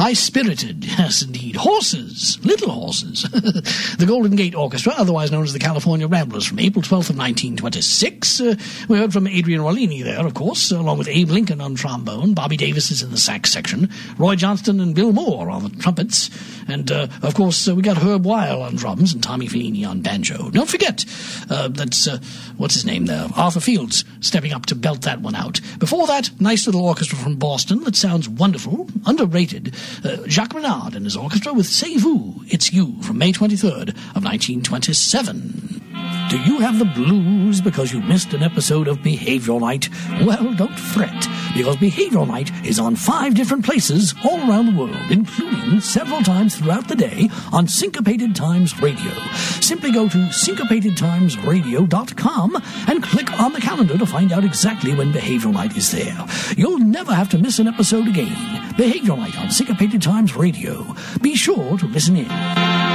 high-spirited, yes indeed, horses, little horses. The Golden Gate Orchestra, otherwise known as the California Ramblers, from April 12th of 1926. We heard from Adrian Rollini there, of course, along with Abe Lincoln on trombone. Bobby Davis is in the sax section. Roy Johnston and Bill Moore on the trumpets. And, of course, we got Herb Weil on drums and Tommy Fellini on banjo. Don't forget, that's, what's his name there? Arthur Fields stepping up to belt that one out. Before that, nice little orchestra from Boston that sounds wonderful, underrated. Jacques Renard and his orchestra with C'est Vous, It's You, from May 23rd of 1927. Do you have the blues because you missed an episode of Behavioral Night? Well, don't fret, because Behavioral Night is on 5 different places all around the world, including several times throughout the day on Syncopated Times Radio. Simply go to syncopatedtimesradio.com and click on the calendar to find out exactly when Behavioral Night is there. You'll never have to miss an episode again. Behavioral Night on Syncopated Times Radio. Be sure to listen in.